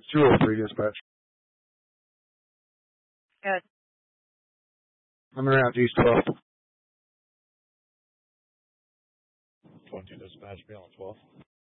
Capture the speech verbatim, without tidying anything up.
two oh three dispatch. Good. I'm around East twelfth. twenty dispatch, be on twelve.